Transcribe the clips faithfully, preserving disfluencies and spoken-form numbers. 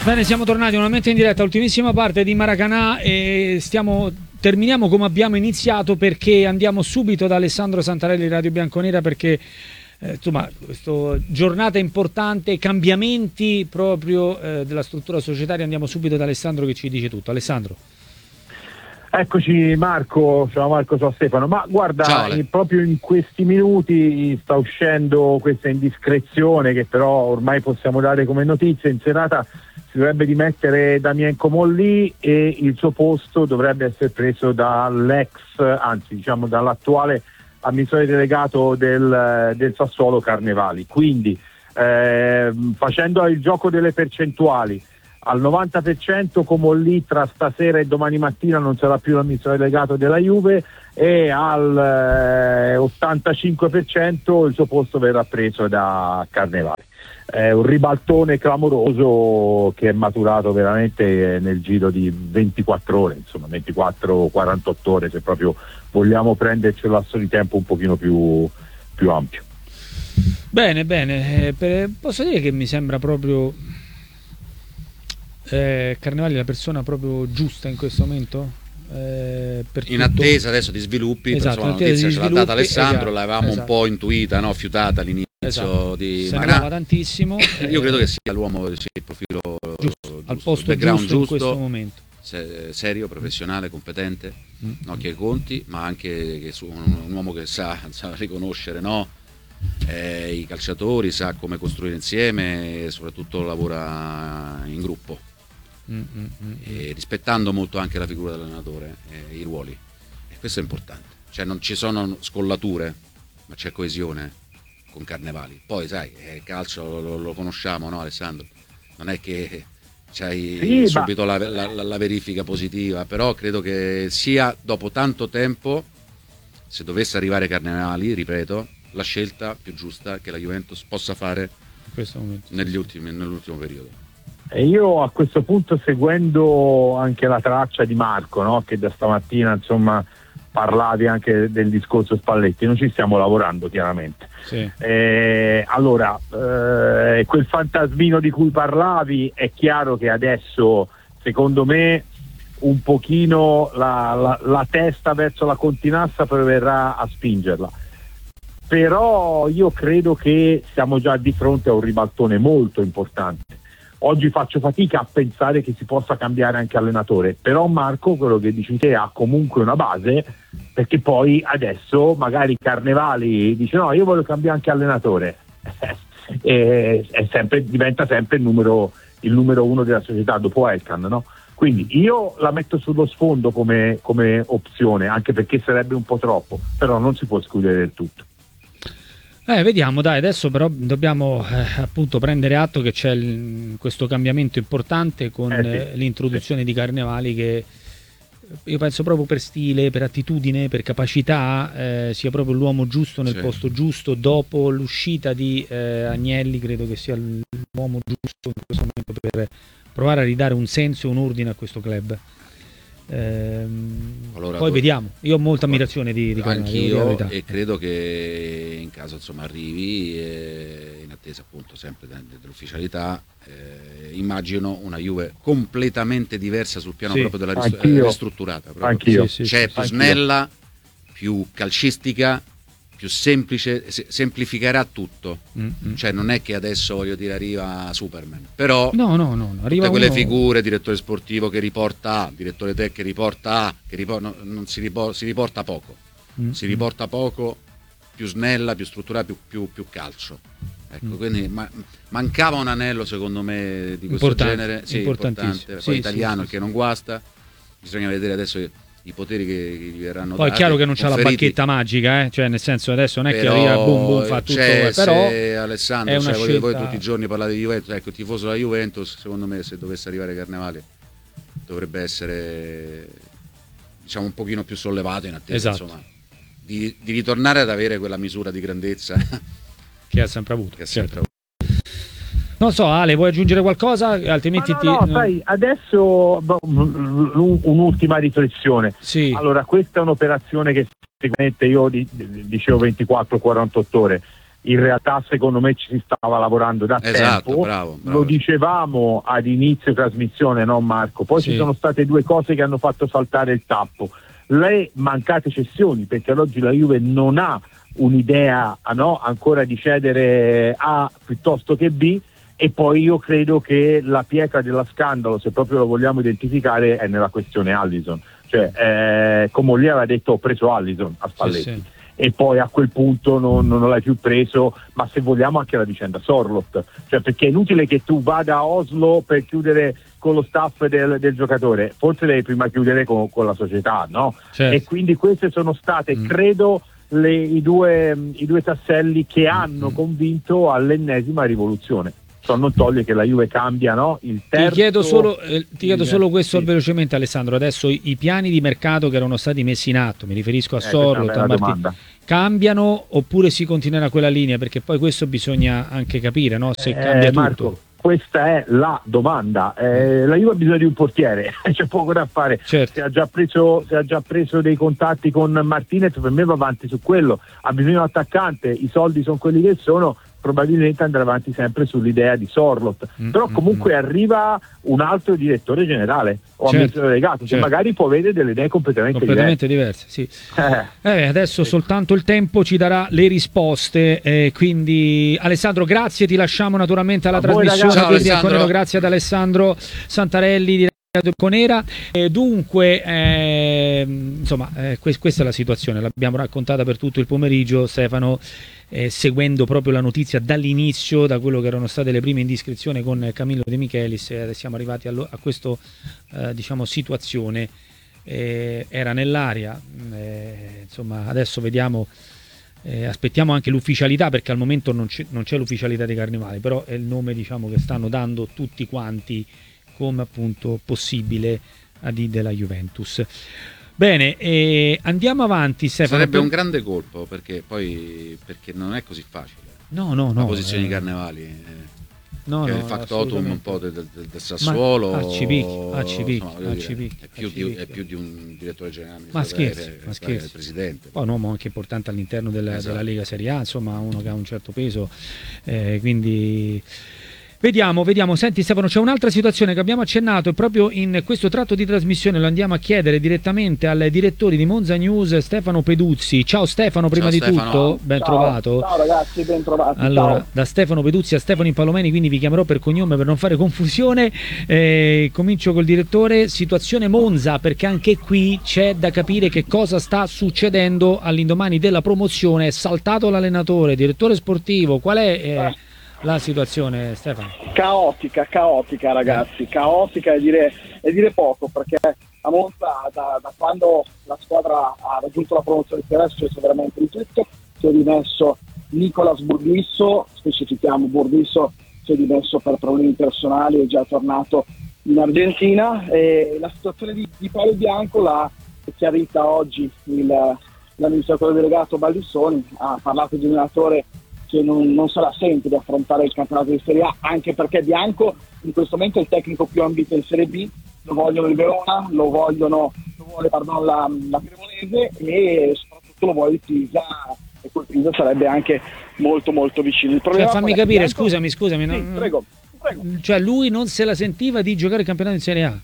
Bene, siamo tornati nuovamente in diretta, ultimissima parte di Maracanã e stiamo, terminiamo come abbiamo iniziato, perché andiamo subito da Alessandro Santarelli, Radio Bianconera, perché eh, insomma, questa giornata importante, cambiamenti proprio eh, della struttura societaria. Andiamo subito da Alessandro che ci dice tutto. Alessandro. Eccoci Marco, ciao Marco, ciao Stefano. Ma guarda, eh, proprio in questi minuti sta uscendo questa indiscrezione che però ormai possiamo dare come notizia. In serata si dovrebbe dimettere Damien Comolli e il suo posto dovrebbe essere preso dall'ex, anzi diciamo dall'attuale amministratore delegato del, del Sassuolo Carnevali. Quindi eh, facendo il gioco delle percentuali, al novanta per cento Comolli tra stasera e domani mattina non sarà più l'amministratore delegato della Juve, e al eh, ottantacinque per cento il suo posto verrà preso da Carnevali. È un ribaltone clamoroso che è maturato veramente nel giro di ventiquattro ore, insomma ventiquattro quarantotto ore, se proprio vogliamo prenderci un lasso di tempo un pochino più, più ampio. Bene, bene, eh, per, posso dire che mi sembra proprio eh, Carnevali la persona proprio giusta in questo momento? Eh, per in tutto... attesa adesso di sviluppi, esatto, insomma, la notizia ce l'ha data Alessandro, esatto, l'avevamo esatto. un po' intuita, no? Fiutata all'inizio, esatto. di se ne parlava tantissimo. Io credo che sia l'uomo, sì, il profilo giusto, giusto, al posto background giusto, giusto in questo momento, se, serio, professionale, competente, mm. occhi ai conti, ma anche che su, un, un uomo che sa, sa riconoscere, no? eh, i calciatori, sa come costruire insieme e soprattutto lavora in gruppo. Mm, mm, mm. E rispettando molto anche la figura dell'allenatore, eh, i ruoli, e questo è importante, cioè non ci sono scollature ma c'è coesione con Carnevali. Poi sai, eh, calcio lo, lo conosciamo, no Alessandro? Non è che c'hai sì, subito ma... la, la, la verifica positiva, però credo che sia dopo tanto tempo, se dovesse arrivare Carnevali, ripeto, la scelta più giusta che la Juventus possa fare in questo momento, negli ultimi, nell'ultimo periodo. E io a questo punto, seguendo anche la traccia di Marco, no? Che da stamattina insomma parlavi anche del discorso Spalletti, noi ci stiamo lavorando chiaramente. Sì. Eh, allora, eh, quel fantasmino di cui parlavi, è chiaro che adesso, secondo me, un pochino la, la, la testa verso la continassa proverà a spingerla. Però io credo che siamo già di fronte a un ribaltone molto importante. Oggi faccio fatica a pensare che si possa cambiare anche allenatore, però Marco, quello che dici te, ha comunque una base, perché poi adesso magari Carnevali dice no, io voglio cambiare anche allenatore, e è sempre, diventa sempre il numero, il numero uno della società dopo Elkan, no? Quindi io la metto sullo sfondo come, come opzione, anche perché sarebbe un po' troppo, però non si può escludere del tutto. Eh, vediamo, dai, adesso però dobbiamo eh, appunto prendere atto che c'è il, questo cambiamento importante con eh sì, eh, l'introduzione sì. di Carnevali, che io penso proprio per stile, per attitudine, per capacità eh, sia proprio l'uomo giusto nel sì. posto giusto. Dopo l'uscita di eh, Agnelli credo che sia l'uomo giusto in questo momento per provare a ridare un senso e un ordine a questo club. Ehm, allora, poi tu, vediamo, io ho molta ammirazione di, di anch'io, e credo che in caso insomma arrivi, eh, in attesa appunto sempre dell'ufficialità, eh, immagino una Juve completamente diversa sul piano sì, proprio della rist- ristrutturata proprio. Anch'io. Sì, sì, c'è sì, più anch'io. Snella, più calcistica, più semplice, se- semplificherà tutto. Mm-hmm. Cioè non è che adesso voglio dire arriva Superman, però no, no, no, arriva tutte quelle uno... figure, direttore sportivo che riporta A, direttore tech che riporta A, che riporta, no, non si, ripor- si riporta poco, mm-hmm. si riporta poco, più snella, più strutturata, più, più, più calcio. Ecco, mm-hmm. quindi ma- mancava un anello secondo me di questo importante, genere, sì, importante, poi sì, italiano sì, che sì. non guasta, bisogna vedere adesso i poteri che gli verranno poi dati. Poi è chiaro che non c'ha la bacchetta magica, eh? Cioè nel senso adesso non è però, che arriva boom boom fa tutto, cioè, però se Alessandro, è una cioè, scelta... voi tutti i giorni parlate di Juventus, ecco, il tifoso della Juventus, secondo me se dovesse arrivare Carnevali dovrebbe essere diciamo un pochino più sollevato in attesa, esatto. insomma, di, di ritornare ad avere quella misura di grandezza che ha sempre avuto. Che ha sempre certo. avuto. Non so, Ale, vuoi aggiungere qualcosa? Altrimenti no, no, ti... no, sai, adesso un'ultima riflessione. Sì. Allora, questa è un'operazione che sicuramente io dicevo ventiquattro quarantotto ore. in realtà secondo me ci si stava lavorando da esatto, tempo, bravo, bravo. Lo dicevamo ad inizio trasmissione, no Marco? Poi sì. Ci sono state due cose che hanno fatto saltare il tappo: le mancate cessioni, perché ad oggi la Juve non ha un'idea no, ancora di cedere A piuttosto che B, e poi io credo che la pietra dello scandalo, se proprio lo vogliamo identificare, è nella questione Alisson. Cioè, eh, come lì aveva detto, ho preso Alisson a Spalletti, sì, sì. E poi a quel punto non, non l'hai più preso, ma se vogliamo anche la vicenda Sorloth, cioè, perché è inutile che tu vada a Oslo per chiudere con lo staff del, del giocatore, forse devi prima chiudere con, con la società, no? Certo. E quindi queste sono state, mm. credo, le, i, due, i due tasselli che hanno mm. convinto all'ennesima rivoluzione. Ciò non toglie che la Juve cambia, no? Il terzo... Ti chiedo solo, eh, ti chiedo solo questo sì. velocemente, Alessandro. Adesso i, i piani di mercato che erano stati messi in atto, mi riferisco a eh, Sorloth, a Martin, cambiano oppure si continuerà quella linea? Perché poi questo bisogna anche capire, no? Se eh, cambia Marco, tutto. Questa è la domanda. Eh, la Juve ha bisogno di un portiere, c'è poco da fare. Certo. Se ha già preso, se ha già preso dei contatti con Martinez, per me va avanti su quello. Ha bisogno di un attaccante, i soldi sono quelli che sono, probabilmente andrà avanti sempre sull'idea di Sorloth, mm, però comunque mm, arriva un altro direttore generale o certo, amministratore delegato che certo. magari può avere delle idee completamente, completamente diverse, diverse sì. eh. Eh, adesso sì. soltanto il tempo ci darà le risposte, eh, quindi Alessandro grazie, ti lasciamo naturalmente alla a trasmissione. Ciao, Alessandro. Grazie ad Alessandro Santarelli di Conera. Eh, dunque eh, insomma eh, que- questa è la situazione, l'abbiamo raccontata per tutto il pomeriggio, Stefano, eh, seguendo proprio la notizia dall'inizio, da quello che erano state le prime indiscrezioni con Camillo De Michelis, eh, siamo arrivati allo- a questa eh, diciamo situazione, eh, era nell'aria, eh, insomma adesso vediamo, eh, aspettiamo anche l'ufficialità, perché al momento non c'è, non c'è l'ufficialità dei Carnevali, però è il nome diciamo che stanno dando tutti quanti come appunto possibile ad I della Juventus. Bene, eh, andiamo avanti, Stefano. Sarebbe un grande colpo, perché poi perché non è così facile. No, no, no. La posizione eh, di Carnevali. Eh, no, che no, è il factotum un po' del, del, del Sassuolo. A C P, A C P, A C P, è, più di, è più di un direttore generale. Ma scherzi, è, ma scherzi. Il presidente. Poi un uomo anche importante all'interno della, esatto. della Lega Serie A, insomma uno che ha un certo peso, eh, quindi... Vediamo, vediamo. Senti Stefano, c'è un'altra situazione che abbiamo accennato e proprio in questo tratto di trasmissione lo andiamo a chiedere direttamente al direttore di Monza News, Stefano Peduzzi. Ciao Stefano, prima ciao, di Stefano. tutto, ben ciao, trovato. Ciao ragazzi, ben trovati. Allora, ciao. Da Stefano Peduzzi a Stefano Impalomeni, quindi vi chiamerò per cognome per non fare confusione. Eh, comincio col direttore, situazione Monza, perché anche qui c'è da capire che cosa sta succedendo all'indomani della promozione. È saltato l'allenatore, direttore sportivo, qual è... Eh, eh. la situazione, Stefano? Caotica, caotica ragazzi, caotica è dire, è dire poco, perché a Monza da, da quando la squadra ha raggiunto la promozione di è successo veramente di tutto. Si è dimesso Nicolas Burdisso, specifichiamo Burdisso, si è dimesso per problemi personali, è già tornato in Argentina, e la situazione di, di Paolo Bianco l'ha chiarita oggi il, l'amministratore delegato Baldissoni, ha parlato di un allenatore che non, non sarà sempre di affrontare il campionato di Serie A, anche perché Bianco in questo momento è il tecnico più ambito in Serie B, lo vogliono il Verona, lo vogliono lo vuole pardon, la, la Cremonese e soprattutto lo vuole il Pisa, e quel Pisa sarebbe anche molto molto vicino. Il cioè, fammi capire, Bianco... scusami, scusami, sì, non... prego, prego. Cioè lui non se la sentiva di giocare il campionato in Serie A?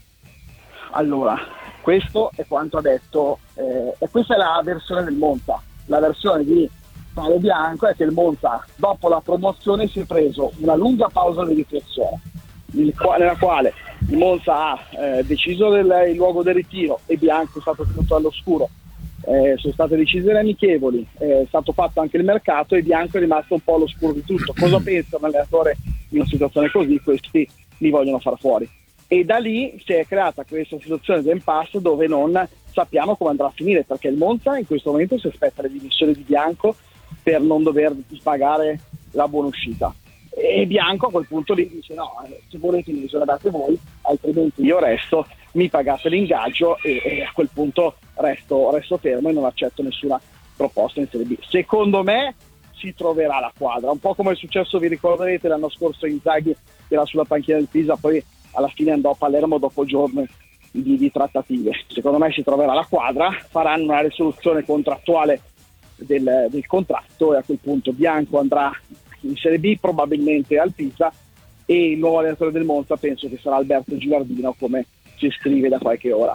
Allora, questo è quanto ha detto, eh, e questa è la versione del Monza, la versione di Paolo Bianco è che il Monza dopo la promozione si è preso una lunga pausa di riflessione nella quale il Monza ha eh, deciso del, il luogo del ritiro e Bianco è stato tenuto all'oscuro, eh, sono state decise le amichevoli, è stato fatto anche il mercato e Bianco è rimasto un po' all'oscuro di tutto. Cosa pensa un allenatore in una situazione così? Questi li vogliono far fuori, e da lì si è creata questa situazione d'impasse dove non sappiamo come andrà a finire, perché il Monza in questo momento si aspetta le dimissioni di Bianco per non dover pagare la buona uscita, e Bianco a quel punto lì dice no, se volete mi risolvete voi, altrimenti io resto, mi pagate l'ingaggio e, e a quel punto resto, resto fermo e non accetto nessuna proposta in Serie B. Secondo me si troverà la quadra, un po' come è successo, vi ricorderete l'anno scorso Inzaghi che era sulla panchina del Pisa, poi alla fine andò a Palermo dopo giorni di, di trattative. Secondo me si troverà la quadra, faranno una risoluzione contrattuale del, del contratto, e a quel punto Bianco andrà in Serie B, probabilmente al Pisa, e il nuovo allenatore del Monza penso che sarà Alberto Gilardino, come si scrive da qualche ora.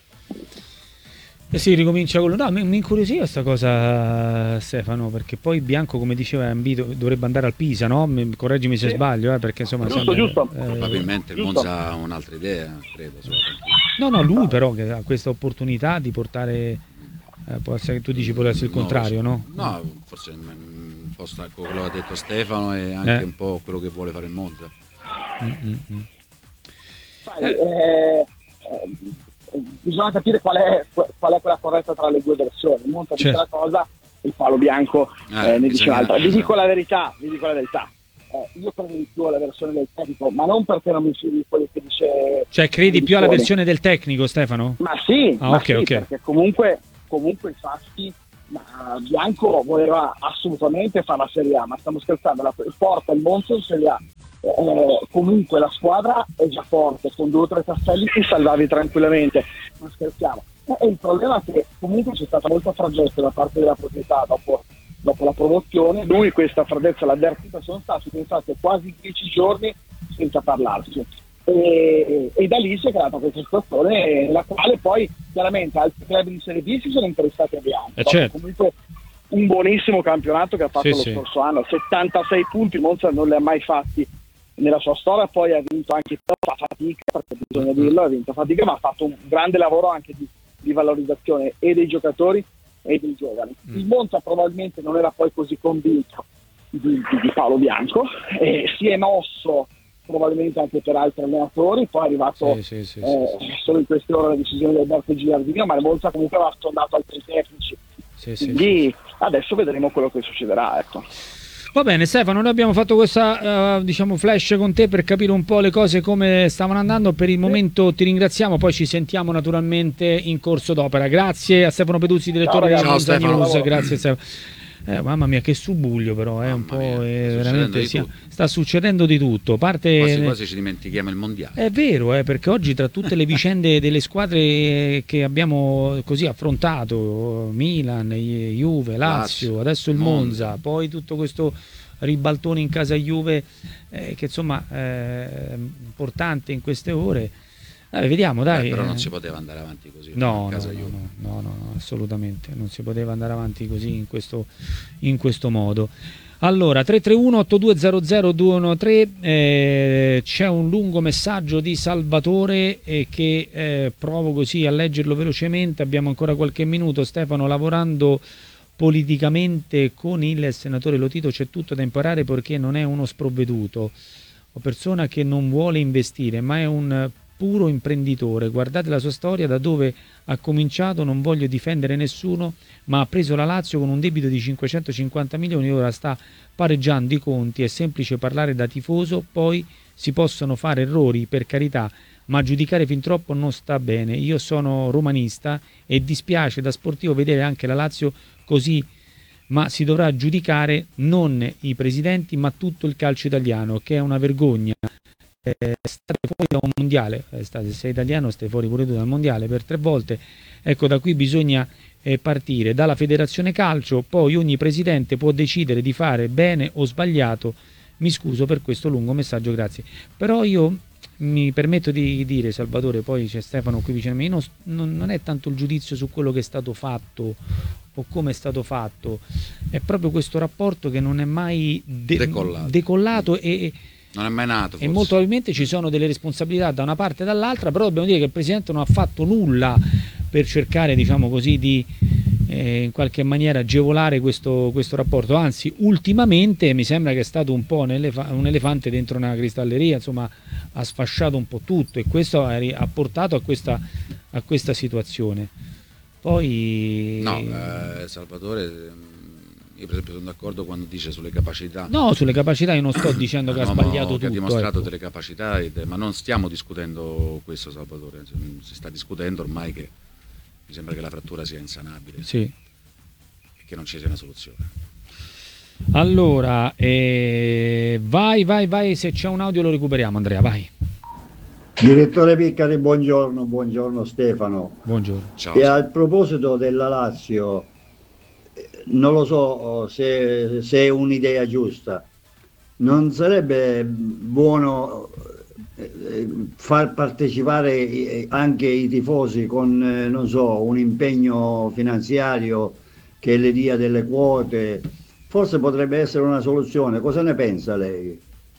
Eh sì, ricomincia quello. No, mi, mi incuriosiva questa cosa, Stefano, perché poi Bianco, come diceva Ambito, dovrebbe andare al Pisa, no? Correggimi se sì. sbaglio, eh, perché insomma giusto, sembra, giusto. Eh, probabilmente il Monza ha un'altra idea, credo. No, no, lui però che ha questa opportunità di portare, eh, può essere che tu dici può essere il contrario, no? No, forse un po' stacco quello che ha detto Stefano e anche eh. un po' quello che vuole fare il Monza. Mm-hmm. Eh. Eh, eh, bisogna capire qual è, qual è quella corretta tra le due versioni. Il Monza dice una cosa, il Palo Bianco eh, eh, ne dice un'altra. Vi dico la verità, vi dico la verità. Eh, io credo di più alla versione del tecnico, ma non perché non mi fido di quello che dice. Cioè, credi più alla versione del tecnico, Stefano? Ma sì, ah, ma okay, sì okay. perché comunque, comunque i fatti, ma Bianco voleva assolutamente fare la Serie A, ma stiamo scherzando, la porta il Monza in Serie A. Eh, comunque la squadra è già forte, con due o tre castelli ti salvavi tranquillamente, non scherziamo. E il problema è che comunque c'è stata molta freddezza da parte della proprietà dopo, dopo la promozione. Lui questa freddezza l'ha avvertita, sono stati pensate quasi dieci giorni senza parlarsi, e, e da lì si è creata questa situazione, la quale poi chiaramente altri club di Serie B si sono interessati a Bianco. Eh certo. Comunque un buonissimo campionato che ha fatto sì, lo sì. scorso anno, settantasei punti, Monza non li ha mai fatti nella sua storia, poi ha vinto anche a fatica, perché bisogna dirlo, ha vinto a fatica, ma ha fatto un grande lavoro anche di, di valorizzazione e dei giocatori e dei giovani. Mm. Il Monza probabilmente non era poi così convinto di, di, di Paolo Bianco, e si è mosso probabilmente anche per altri allenatori, poi è arrivato sì, sì, sì, eh, sì, sì. solo in queste ore la decisione di Alberto Gilardino, ma il Monza comunque aveva sondato altri tecnici, sì, quindi sì, sì. adesso vedremo quello che succederà, ecco. Va bene Stefano, noi abbiamo fatto questa uh, diciamo flash con te per capire un po' le cose come stavano andando. Per il momento ti ringraziamo, poi ci sentiamo naturalmente in corso d'opera. Grazie a Stefano Peduzzi, direttore di Monza News. Grazie Stefano. Eh, mamma mia che subuglio però, è eh, un po' mia, eh, veramente sia, sta succedendo di tutto. Parte, quasi quasi ci dimentichiamo il mondiale. È vero, eh, perché oggi tra tutte le vicende delle squadre che abbiamo così affrontato, Milan, Juve, Lazio, Lazio adesso il Monza, Monza, poi tutto questo ribaltone in casa Juve, eh, che insomma è eh, importante in queste ore. Dai, vediamo, dai. Eh, però non si poteva andare avanti così. No, no, no, no, no, no, assolutamente. Non si poteva andare avanti così in questo, in questo modo. Allora, tre tre uno otto due zero zero due uno tre, eh, c'è un lungo messaggio di Salvatore eh, che eh, provo così a leggerlo velocemente. Abbiamo ancora qualche minuto. Stefano, lavorando politicamente con il senatore Lotito c'è tutto da imparare, perché non è uno sprovveduto o persona che non vuole investire, ma è un puro imprenditore. Guardate la sua storia, da dove ha cominciato. Non voglio difendere nessuno, ma ha preso la Lazio con un debito di cinquecentocinquanta milioni, ora sta pareggiando i conti. È semplice parlare da tifoso, poi si possono fare errori, per carità, ma giudicare fin troppo non sta bene. Io sono romanista e dispiace da sportivo vedere anche la Lazio così, ma si dovrà giudicare non i presidenti ma tutto il calcio italiano, che è una vergogna. Eh, state fuori da un mondiale, eh, state, sei italiano, stai fuori pure tu dal mondiale per tre volte. Ecco, da qui bisogna eh, partire dalla federazione calcio, poi ogni presidente può decidere di fare bene o sbagliato. Mi scuso per questo lungo messaggio, grazie. Però io mi permetto di dire, Salvatore, poi c'è Stefano qui vicino a me, non, non, non è tanto il giudizio su quello che è stato fatto o come è stato fatto, è proprio questo rapporto che non è mai de- decollato, decollato e non è mai nato, forse. E molto probabilmente ci sono delle responsabilità da una parte e dall'altra, però dobbiamo dire che il Presidente non ha fatto nulla per cercare, diciamo così, di eh, in qualche maniera agevolare questo, questo rapporto. Anzi, ultimamente mi sembra che è stato un po' un, elef- un elefante dentro una cristalleria, insomma ha sfasciato un po' tutto, e questo ha, ha portato a questa, a questa situazione. Poi no, eh, Salvatore, io per esempio sono d'accordo quando dice sulle capacità. No, sulle capacità io non sto dicendo che ha sbagliato tutto. Che ha dimostrato ecco. delle capacità, ma non stiamo discutendo questo, Salvatore. Si sta discutendo ormai che mi sembra che la frattura sia insanabile. Sì. E che non ci sia una soluzione. Allora, eh, vai, vai, vai, se c'è un audio lo recuperiamo, Andrea, vai. Direttore Piccari, buongiorno, buongiorno Stefano. Buongiorno. Ciao. E a proposito della Lazio, non lo so se, se è un'idea giusta, non sarebbe buono far partecipare anche i tifosi con, non so, un impegno finanziario che le dia delle quote? Forse potrebbe essere una soluzione. Cosa ne pensa lei?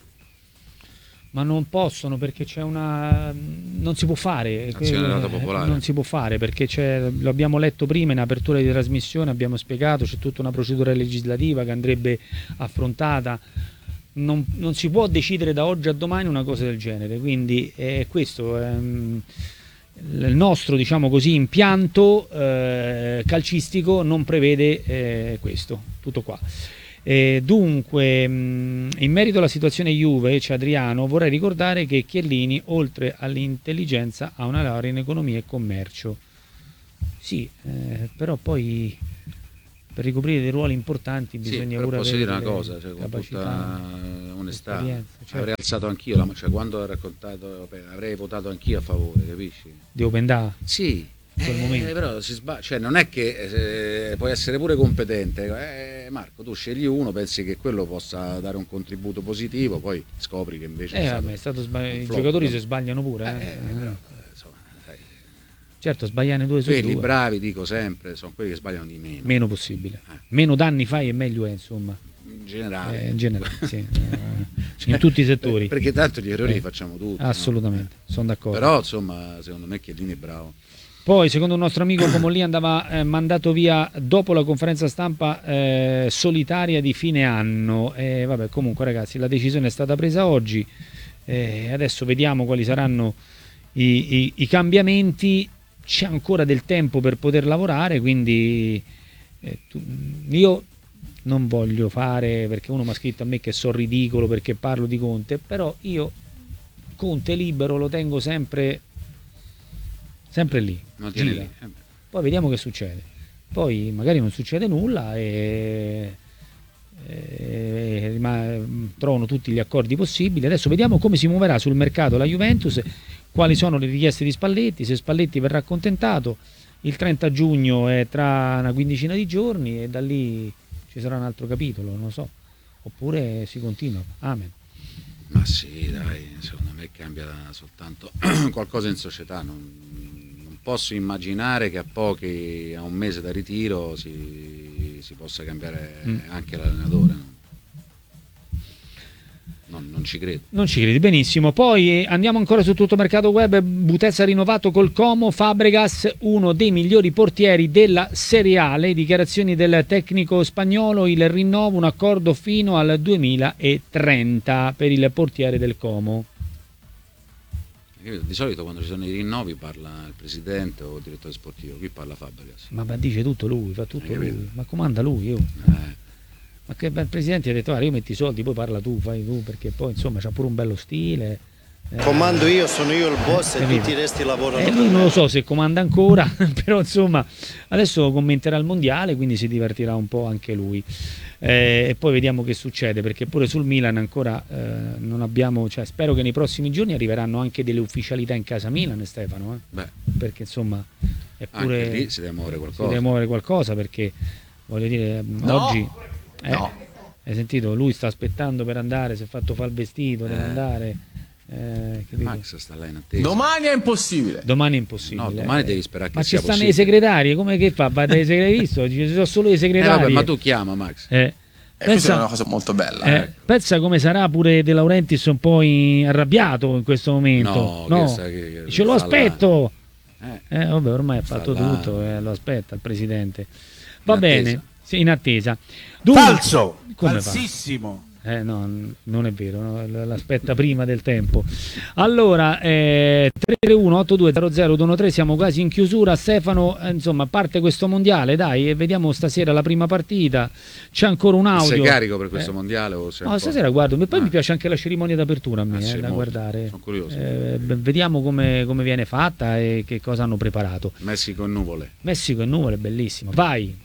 Ma non possono, perché c'è una... non si può fare, non si può fare perché c'è, lo abbiamo letto prima in apertura di trasmissione, abbiamo spiegato, c'è tutta una procedura legislativa che andrebbe affrontata. Non, non si può decidere da oggi a domani una cosa del genere, quindi è questo ehm, il nostro, diciamo così, impianto eh, calcistico non prevede eh, questo, tutto qua. E dunque, mh, in merito alla situazione Juve, c'è Adriano, vorrei ricordare che Chiellini, oltre all'intelligenza, ha una laurea in economia e commercio. Sì, eh, però poi per ricoprire dei ruoli importanti bisogna sì, pure posso avere dire una cosa, cioè, con capacità, tutta onestà, certo. Avrei alzato anch'io la, cioè, quando ho raccontato, avrei votato anch'io a favore, capisci? Di Open Da? Sì, in quel eh, momento. però si sbaglia, cioè, non è che eh, puoi essere pure competente, eh, Marco, tu scegli uno, pensi che quello possa dare un contributo positivo, poi scopri che invece eh, è stato, vabbè, è stato sbagli- i flop, giocatori no? si sbagliano pure, eh, eh. eh, però, insomma, sai, certo, sbagliare due su quelli due. bravi, dico sempre, sono quelli che sbagliano di meno. Meno possibile. Eh. Meno danni fai e meglio è, insomma. In generale. Eh, in generale, sì. Eh, in tutti i settori. Perché tanto gli errori Eh, li facciamo tutti. Assolutamente, no? sono d'accordo. Però, insomma, secondo me Chiellini è bravo. Poi, secondo un nostro amico, Comolli andava eh, mandato via dopo la conferenza stampa eh, solitaria di fine anno. Eh, vabbè, comunque, ragazzi, la decisione è stata presa oggi. Eh, adesso vediamo quali saranno i, i, i cambiamenti. C'è ancora del tempo per poter lavorare, quindi eh, tu, io non voglio fare, perché uno mi ha scritto a me che so ridicolo perché parlo di Conte, però io Conte libero lo tengo sempre sempre lì, Gira. lì. Poi vediamo che succede, poi magari non succede nulla e, e rim- trovano tutti gli accordi possibili. Adesso vediamo come si muoverà sul mercato la Juventus, quali sono le richieste di Spalletti, se Spalletti verrà accontentato. Il trenta giugno è tra una quindicina di giorni e da lì ci sarà un altro capitolo, non lo so, oppure si continua. Amen. Ma sì, dai, secondo me cambia soltanto qualcosa in società. Non, non posso immaginare che a pochi, a un mese da ritiro, si, si possa cambiare mm. anche l'allenatore. No? Non, non ci credo. Non ci credi, benissimo. Poi andiamo ancora su tutto mercato web. Butezza rinnovato col Como, Fabregas uno dei migliori portieri della Serie A. Le dichiarazioni del tecnico spagnolo, il rinnovo, un accordo fino al duemilatrenta per il portiere del Como. Di solito quando ci sono i rinnovi parla il presidente o il direttore sportivo, qui parla Fabregas. Ma, ma dice tutto lui, fa tutto lui, ma comanda lui io. Eh. Ma che il presidente ha detto guarda, io metti i soldi, poi parla tu, fai tu, perché poi insomma c'ha pure un bello stile. Eh, comando io, sono io il boss e tutti i resti lavorano. E eh, lui non lo so se comanda ancora, però insomma adesso commenterà il mondiale, quindi si divertirà un po' anche lui. Eh, e poi vediamo che succede, perché pure sul Milan ancora eh, non abbiamo, cioè spero che nei prossimi giorni arriveranno anche delle ufficialità in casa Milan, Stefano, eh? Beh, perché insomma è pure anche lì si deve muovere qualcosa. Si deve muovere qualcosa, perché voglio dire, no. oggi eh, no. hai sentito, lui sta aspettando per andare, si è fatto fare il vestito, deve Eh. andare. Eh, Max sta là in attesa. Domani è impossibile. Domani è impossibile. No, domani devi sperare che ma sia ci stanno possibile. i segretari, come che fa? Va dai segretari, visto? Ci sono solo i Eh, segretari. vabbè, ma tu chiama Max. Eh. E questa è Pensa, una cosa molto bella. eh, eh. pensa come sarà pure De Laurentiis un po' in- arrabbiato in questo momento. No, che sta- che- che Ce lo sta là. aspetto. Eh. Eh, vabbè, ormai ha Sta fatto là. tutto, eh, lo aspetta il presidente. Va In attesa. bene, sì, in attesa. Dunque, Falso, come falsissimo. Eh, no, n- non è vero, no? L- l'aspetta prima del tempo. Allora, eh, tre tre uno otto due zero zero due uno tre, siamo quasi in chiusura. Stefano, eh, insomma, parte questo mondiale, dai, e vediamo stasera la prima partita. C'è ancora un audio. Sei carico per questo Eh. mondiale? O sei No, un po'? stasera guardo, e poi Ah. mi piace anche la cerimonia d'apertura a me, Ah, sì, eh, da molto. guardare. Sono curioso. Eh, b- vediamo come, come viene fatta e che cosa hanno preparato. Messico e nuvole. Messico e nuvole, bellissimo. Vai.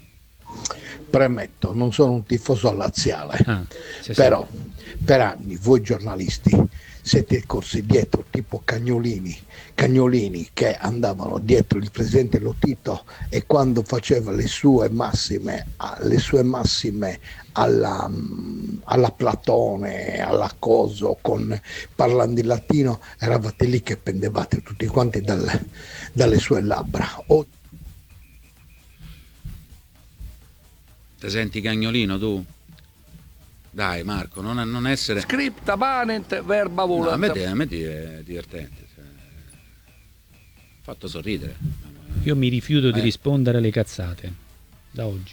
Premetto, non sono un tifoso laziale, Ah, sì, sì. però per anni voi giornalisti siete corsi dietro tipo cagnolini, cagnolini che andavano dietro il presidente Lotito, e quando faceva le sue massime, le sue massime alla, alla Platone, alla Coso, con, parlando in latino, eravate lì che pendevate tutti quanti dal, dalle sue labbra. O... Ti senti cagnolino tu? Dai Marco, non, non essere... Scripta manent verba volant. No, a me, a me è divertente, cioè... fatto sorridere. Io mi rifiuto eh. di rispondere alle cazzate da oggi.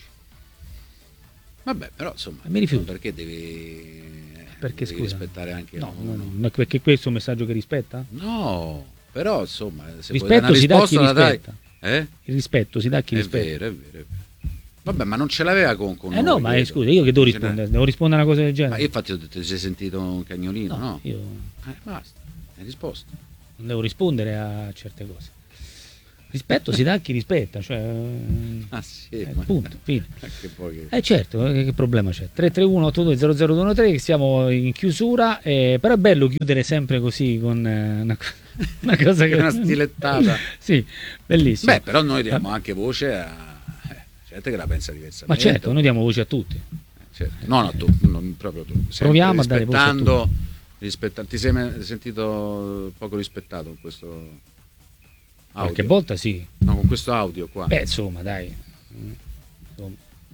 Vabbè, però insomma, mi rifiuto. Perché devi, perché, devi scusa, rispettare anche... No, no, no, no, perché questo è un messaggio che rispetta? No, però insomma, se rispetto si dà a chi rispetta. Eh? Il rispetto si dà a chi è rispetta. Vero, è vero, è vero. Vabbè, ma non ce l'aveva con, con eh noi, no, ma credo. scusa, io che devo rispondere? Devo rispondere a una cosa del genere? Ma io infatti ho detto, ti sei sentito un cagnolino, no? no? Io... Eh, basta, hai risposto. Non devo rispondere a certe cose. Rispetto si dà a chi rispetta, cioè... Ah sì, eh, ma... punto, fine. Che poi... Eh certo, che problema c'è? tre tre uno otto due zero zero due uno tre, siamo in chiusura, eh, però è bello chiudere sempre così con eh, una, una cosa che... una stilettata. Sì, bellissimo. Beh, però noi diamo anche voce a... gente che la pensa diversamente. Ma certo, noi diamo voce a tutti. Eh, certo. No, no, tu, non proprio tu. Proviamo a dare voce a tutti. Rispetta... Ti sei sentito poco rispettato con questo audio? Qualche volta sì. No, con questo audio qua. Beh, insomma, dai. Insomma.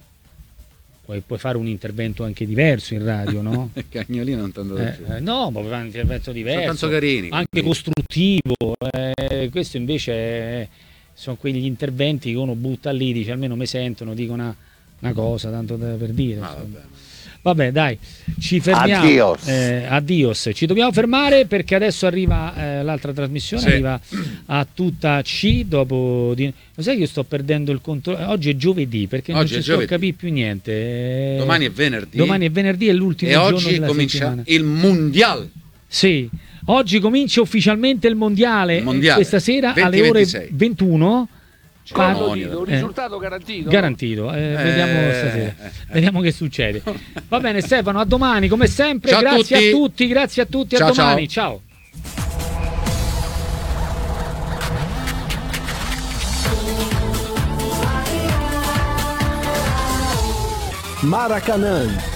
Puoi, puoi fare un intervento anche diverso in radio, no? Il cagnolino non tanto eh, eh, no, ma puoi fare un intervento diverso. Sono tanto carini. Anche quindi. Costruttivo. Eh, questo invece è... sono quegli interventi che uno butta lì, dice almeno mi sentono, dico una, una cosa tanto da, per dire. Ah, vabbè. Vabbè, dai, ci fermiamo. Addios. Eh, addios. Ci dobbiamo fermare perché adesso arriva eh, l'altra trasmissione, sì. Arriva a tutta C. Dopo di... Lo sai che io sto perdendo il controllo? Oggi è giovedì perché oggi non ci sto a capire più niente. Domani è venerdì. Domani è venerdì, è l'ultimo e giorno oggi della comincia settimana. Il mondiale. Sì. Oggi comincia ufficialmente il mondiale, il mondiale. Questa sera venti, alle ore ventisei. ventuno. Par- un risultato garantito. Garantito, eh, eh, vediamo stasera. Eh, vediamo che succede. Va bene Stefano, a domani come sempre. Ciao grazie a tutti. a tutti, grazie a tutti, ciao, a domani. Ciao. Maracanã